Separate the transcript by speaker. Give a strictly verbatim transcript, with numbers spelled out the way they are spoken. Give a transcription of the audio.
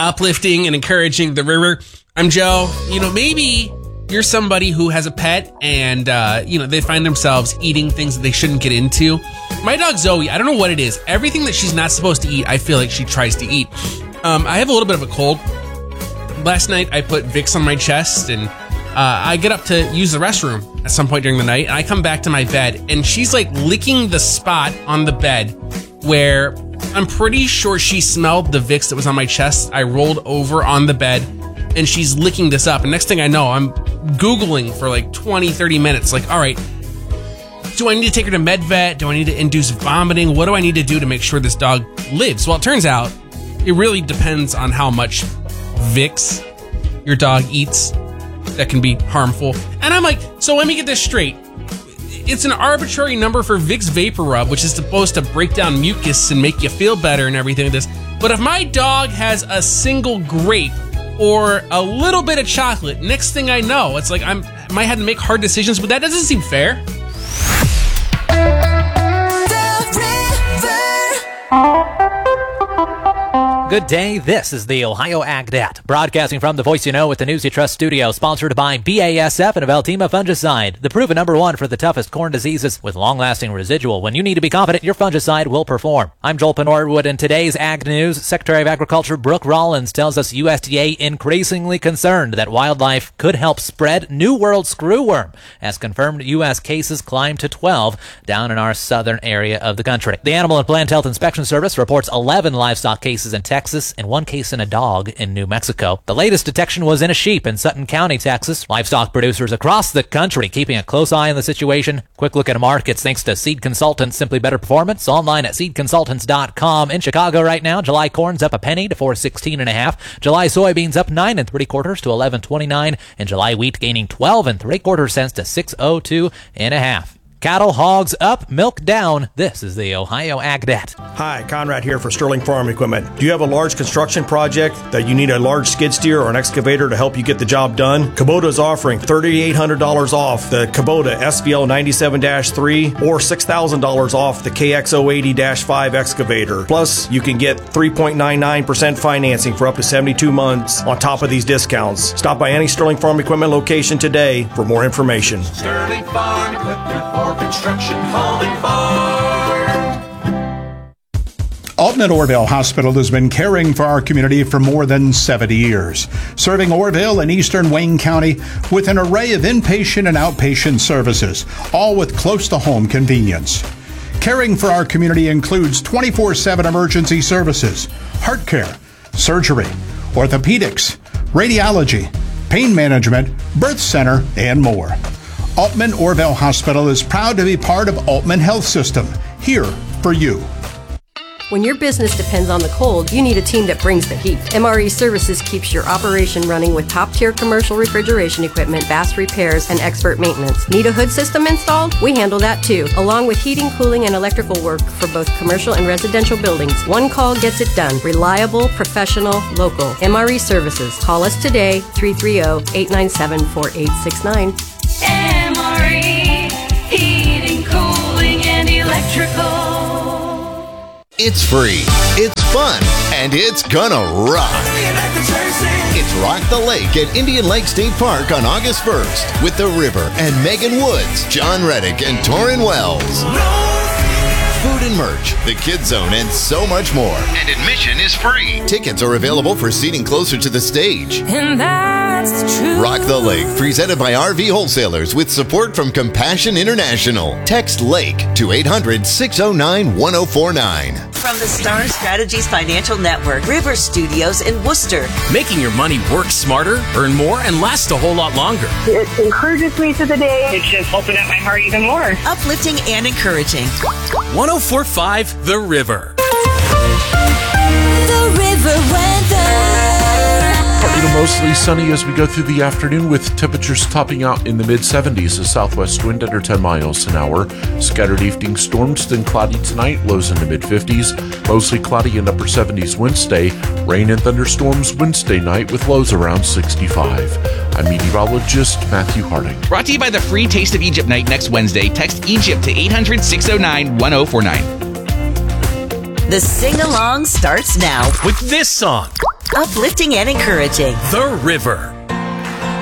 Speaker 1: uplifting and encouraging the river. I'm Joe. You know, maybe you're somebody who has a pet and, uh, you know, they find themselves eating things that they shouldn't get into. My dog Zoe, I don't know what it is. Everything that she's not supposed to eat, I feel like she tries to eat. Um, I have a little bit of a cold. Last night, I put Vicks on my chest, and uh, I get up to use the restroom at some point during the night, and I come back to my bed, and she's like licking the spot on the bed where I'm pretty sure she smelled the Vicks that was on my chest. I rolled over on the bed, and she's licking this up. And next thing I know, I'm Googling for like twenty, thirty minutes. Like, all right, do I need to take her to MedVet? Do I need to induce vomiting? What do I need to do to make sure this dog lives? Well, it turns out it really depends on how much Vicks your dog eats. That can be harmful. And I'm like, so let me get this straight. It's an arbitrary number for Vicks Vapor Rub, which is supposed to break down mucus and make you feel better and everything like this. But if my dog has a single grape or a little bit of chocolate, next thing I know, it's like I'm I might have to make hard decisions, but that doesn't seem fair.
Speaker 2: Good day, this is the Ohio AgNet, broadcasting from the Voice You Know with the News You Trust studio, sponsored by B A S F and Veltima Fungicide, the proven number one for the toughest corn diseases with long-lasting residual. When you need to be confident, your fungicide will perform. I'm Joel Penorwood. In today's Ag News, Secretary of Agriculture Brooke Rollins tells us U S D A increasingly concerned that wildlife could help spread New World screwworm, as confirmed U S cases climb to twelve down in our southern area of the country. The Animal and Plant Health Inspection Service reports eleven livestock cases in Texas and one case in a dog in New Mexico. The latest detection was in a sheep in Sutton County, Texas. Livestock producers across the country keeping a close eye on the situation. Quick look at markets thanks to Seed Consultants, Simply Better Performance, online at seed consultants dot com. In Chicago right now, July corn's up a penny to four sixteen and a half. July soybeans up nine and three quarters to eleven twenty-nine, and July wheat gaining twelve and three quarter cents to six oh two and a half. Cattle, hogs up, milk down. This is the Ohio AgNet.
Speaker 3: Hi, Conrad here for Sterling Farm Equipment. Do you have a large construction project that you need a large skid steer or an excavator to help you get the job done? Kubota is offering three thousand eight hundred dollars off the Kubota S V L ninety-seven dash three or six thousand dollars off the K X zero eighty dash five excavator. Plus, you can get three point nine nine percent financing for up to seventy-two months on top of these discounts. Stop by any Sterling Farm Equipment location today for more information.
Speaker 4: Sterling Farm Equipment for construction, home and farm.
Speaker 5: Alton and Orville Hospital has been caring for our community for more than seventy years, serving Orville and eastern Wayne County with an array of inpatient and outpatient services, all with close-to-home convenience. Caring for our community includes twenty-four seven emergency services, heart care, surgery, orthopedics, radiology, pain management, birth center, and more. Altman Orville Hospital is proud to be part of Altman Health System, here for you.
Speaker 6: When your business depends on the cold, you need a team that brings the heat. M R E Services keeps your operation running with top-tier commercial refrigeration equipment, fast repairs, and expert maintenance. Need a hood system installed? We handle that too, along with heating, cooling, and electrical work for both commercial and residential buildings. One call gets it done. Reliable, professional, local. M R E Services. Call us today, three three zero, eight nine seven, four eight six nine.
Speaker 7: M R E, heating, cooling, and electrical.
Speaker 8: It's free, it's fun, and it's gonna rock. It's Rock the Lake at Indian Lake State Park on August first with The River and Megan Woods, John Reddick, and Torrin Wells. Food and merch, the Kids Zone, and so much more. And admission is free. Tickets are available for seating closer to the stage.
Speaker 7: And that's the truth.
Speaker 8: Rock the Lake, presented by R V Wholesalers with support from Compassion International. Text LAKE to eight hundred, six oh nine, one oh four nine.
Speaker 9: From the Star Strategies Financial Network, River Studios in Worcester.
Speaker 10: Making your money work smarter, earn more, and last a whole lot longer.
Speaker 11: It encourages me to the day. It's just opened up my heart even more.
Speaker 9: Uplifting and encouraging.
Speaker 10: one oh four point five The River.
Speaker 7: The River weather.
Speaker 12: Partly to mostly sunny as we go through the afternoon, with temperatures topping out in the mid seventies. A southwest wind under ten miles an hour. Scattered evening storms, then cloudy tonight, lows in the mid fifties. Mostly cloudy and upper seventies Wednesday. Rain and thunderstorms Wednesday night with lows around sixty-five. I'm meteorologist Matthew Harding.
Speaker 13: Brought to you by the free Taste of Egypt night next Wednesday. Text Egypt to eight hundred, six oh nine, one oh four nine.
Speaker 9: The sing-along starts now
Speaker 10: with this song.
Speaker 9: Uplifting and encouraging.
Speaker 10: The River.